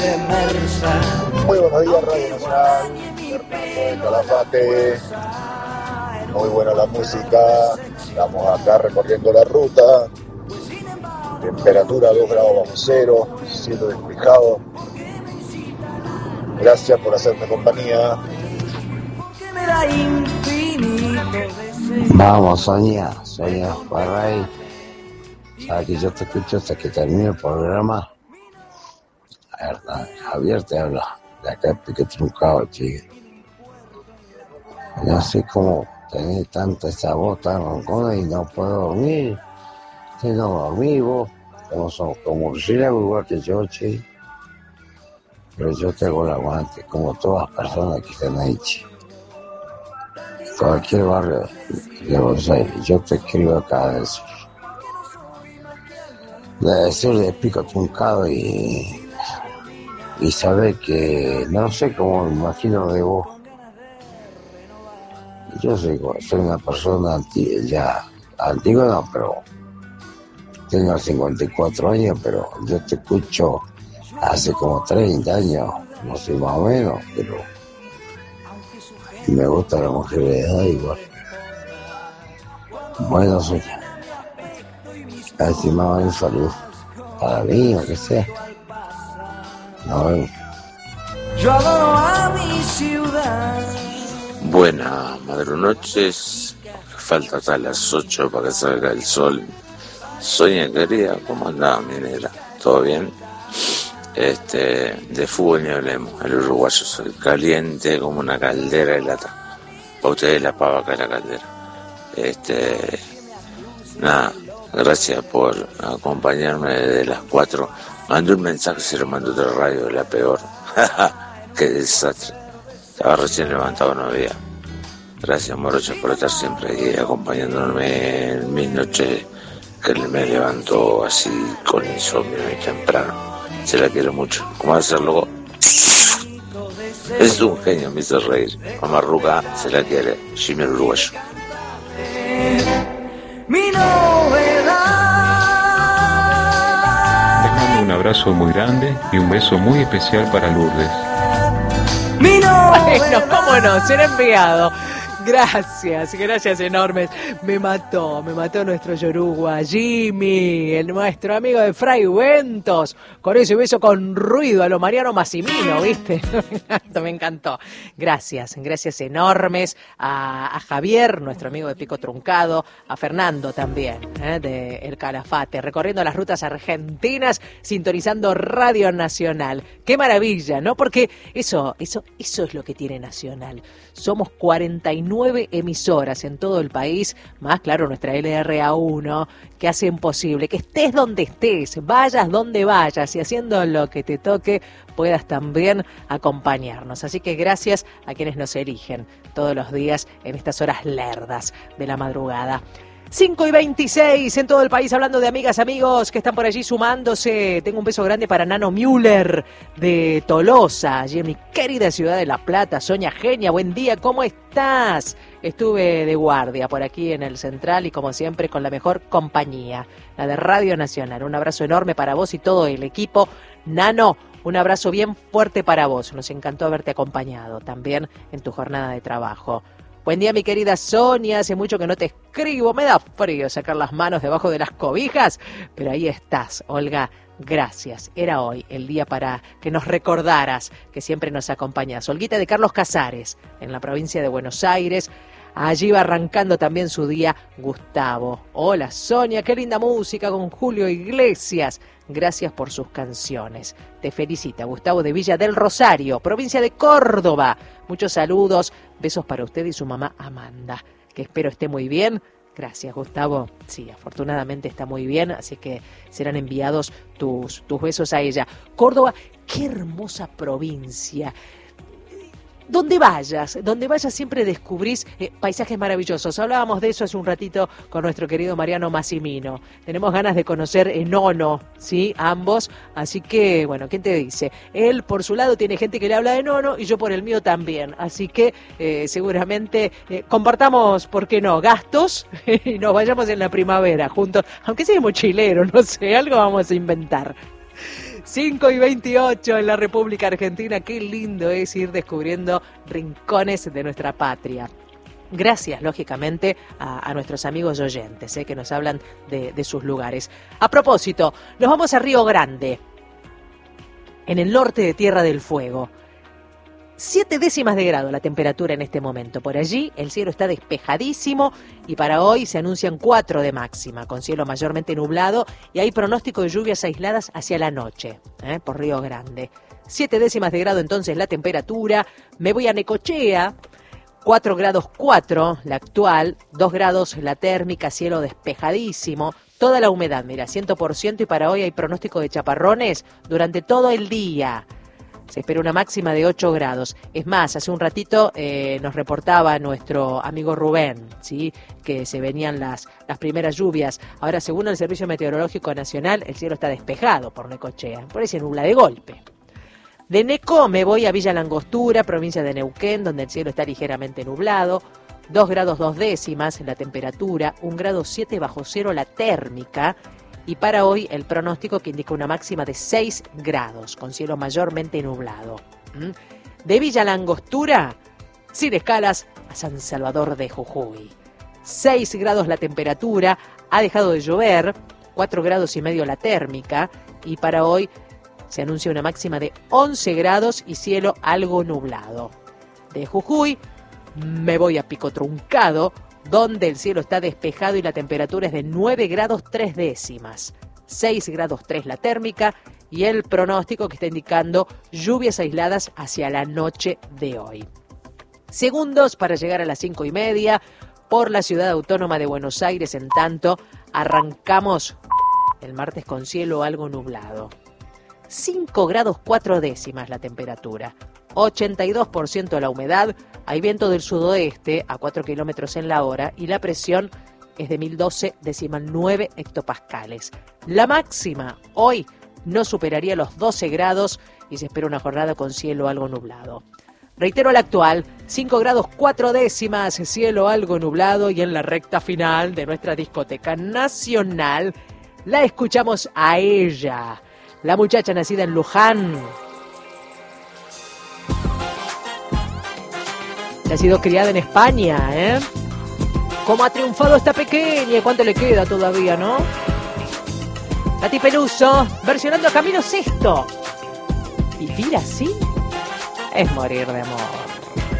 Muy buenos días, Radio Nacional. Fernando de Calafate. Muy buena la música. Estamos acá recorriendo la ruta. Temperatura 2 grados bajo cero. Cielo despejado. Gracias por hacerme compañía. Vamos, Sonia Farray. Sabes que yo te escucho hasta que termine el programa. La verdad, Javier te habla. De acá Pique Truncado, chico. No sé cómo tener tanta esa voz tan roncona y no puedo dormir. Si no dormí vos, como murciélago igual que yo, chico. Pero yo te hago el aguante, como todas las personas que están ahí, chico. Cualquier barrio de Buenos Aires, yo te escribo acá del sur. Del sur de Pico Truncado y saber que, no sé cómo me imagino de vos. Yo soy una persona antigua no, pero tengo 54 años, pero yo te escucho hace como 30 años, no sé más o menos, pero me gusta la mujer de edad igual. Bueno, soy estimado, un saludo para mí o que sea. Nos vemos. Yo adoro a mi ciudad. Buenas madrunoches. Falta hasta las 8 para que salga el sol. Sonia querida, ¿cómo andaba, mi negra? ¿Todo bien? De fútbol ni hablemos. El uruguayo soy caliente como una caldera de lata. Para ustedes la pava acá en la caldera. Nada, gracias por acompañarme desde las 4. Mandé un mensaje, se lo mandó otra radio, la peor. Qué desastre. Estaba recién levantado, no había. Gracias, morochas, por estar siempre ahí acompañándome en mis noches que me levanto así con insomnio y temprano. Se la quiero mucho. ¿Cómo hacerlo? Es un genio, me hizo reír. Mamá Ruca se la quiere. Jimmy el uruguayo. Mi novedad. Les mando un abrazo muy grande y un beso muy especial para Lourdes. Mi novedad. Bueno, cómo no, será enviado. Gracias enormes. Me mató nuestro Yoruba, Jimmy, nuestro amigo de Fray Ventos, con ese beso con ruido a lo Mariano Massimino, ¿viste? Me encantó. Gracias enormes a Javier, nuestro amigo de Pico Truncado, a Fernando también, de El Calafate, recorriendo las rutas argentinas, sintonizando Radio Nacional. Qué maravilla, ¿no? Porque eso es lo que tiene Nacional. Somos 49 emisoras en todo el país, más claro nuestra LRA1, que hacen posible que estés donde estés, vayas donde vayas y haciendo lo que te toque, puedas también acompañarnos. Así que gracias a quienes nos eligen todos los días en estas horas lerdas de la madrugada. 5:26 en todo el país, hablando de amigas, amigos que están por allí sumándose. Tengo un beso grande para Nano Müller de Tolosa, allí en mi querida ciudad de La Plata. Sonia Genia, buen día, ¿cómo estás? Estuve de guardia por aquí en el Central y como siempre con la mejor compañía, la de Radio Nacional. Un abrazo enorme para vos y todo el equipo. Nano, un abrazo bien fuerte para vos. Nos encantó haberte acompañado también en tu jornada de trabajo. Buen día, mi querida Sonia, hace mucho que no te escribo, me da frío sacar las manos debajo de las cobijas, pero ahí estás, Olga, gracias. Era hoy el día para que nos recordaras que siempre nos acompañas. Olguita de Carlos Casares, en la provincia de Buenos Aires. Allí va arrancando también su día Gustavo. Hola Sonia, qué linda música con Julio Iglesias. Gracias por sus canciones. Te felicita Gustavo de Villa del Rosario, provincia de Córdoba. Muchos saludos, besos para usted y su mamá Amanda, que espero esté muy bien. Gracias, Gustavo. Sí, afortunadamente está muy bien, así que serán enviados tus besos a ella. Córdoba, qué hermosa provincia. Donde vayas siempre descubrís paisajes maravillosos. Hablábamos de eso hace un ratito con nuestro querido Mariano Massimino. Tenemos ganas de conocer Nono, ¿sí? Ambos. Así que, bueno, ¿quién te dice? Él, por su lado, tiene gente que le habla de Nono y yo por el mío también. Así que seguramente compartamos, ¿por qué no?, gastos y nos vayamos en la primavera juntos. Aunque sea mochilero, no sé, algo vamos a inventar. 5:28 en la República Argentina. Qué lindo es ir descubriendo rincones de nuestra patria. Gracias, lógicamente, a nuestros amigos oyentes que nos hablan de sus lugares. A propósito, nos vamos a Río Grande, en el norte de Tierra del Fuego. 7 décimas de grado la temperatura en este momento. Por allí el cielo está despejadísimo y para hoy se anuncian 4 de máxima, con cielo mayormente nublado y hay pronóstico de lluvias aisladas hacia la noche, por Río Grande. 7 décimas de grado entonces la temperatura. Me voy a Necochea. 4 grados 4 la actual, 2 grados la térmica, cielo despejadísimo. Toda la humedad, mira, 100% y para hoy hay pronóstico de chaparrones durante todo el día. Se espera una máxima de 8 grados. Es más, hace un ratito nos reportaba nuestro amigo Rubén, ¿sí?, que se venían las primeras lluvias. Ahora, según el Servicio Meteorológico Nacional, el cielo está despejado por Necochea. Por ahí se nubla de golpe. De Neco me voy a Villa Langostura, provincia de Neuquén, donde el cielo está ligeramente nublado. 2 grados 2 décimas la temperatura, 1 grado 7 bajo cero la térmica. Y para hoy el pronóstico que indica una máxima de 6 grados, con cielo mayormente nublado. De Villa Langostura, sin escalas, a San Salvador de Jujuy. 6 grados la temperatura, ha dejado de llover, 4 grados y medio la térmica, y para hoy se anuncia una máxima de 11 grados y cielo algo nublado. De Jujuy me voy a Pico Truncado, donde el cielo está despejado y la temperatura es de 9 grados 3 décimas, 6 grados 3 la térmica y el pronóstico que está indicando lluvias aisladas hacia la noche de hoy. Segundos para llegar a las 5:30 por la ciudad autónoma de Buenos Aires. En tanto, arrancamos el martes con cielo algo nublado. 5 grados 4 décimas la temperatura, 82% la humedad, hay viento del sudoeste a 4 kilómetros en la hora y la presión es de 1012,9 hectopascales. La máxima hoy no superaría los 12 grados y se espera una jornada con cielo algo nublado. Reitero la actual, 5 grados 4 décimas, cielo algo nublado y en la recta final de nuestra discoteca nacional la escuchamos a ella, la muchacha nacida en Luján. Ha sido criada en España, ¿Cómo ha triunfado esta pequeña? ¿Cuánto le queda todavía, no? Nati Peluso, versionando Camilo Sesto. Vivir así es morir de amor.